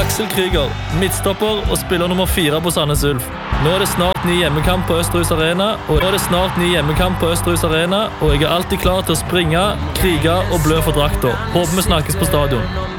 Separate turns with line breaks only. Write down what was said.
Aksel Krüger, midtstopper og spiller nummer 4 på Sandnes Ulf. Nå er det snart ny hjemmekamp på Østerhus Arena, og jeg er alltid klar til å springe, krige og blø for drakter. Håper vi snakkes på stadion.